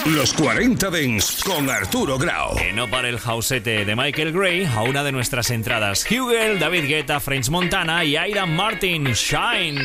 Los 40 Dents con Arturo Grau. Que no pare el jausete de Michael Gray a una de nuestras entradas. Hugel, David Guetta, French Montana y Aidan Martin, Shine.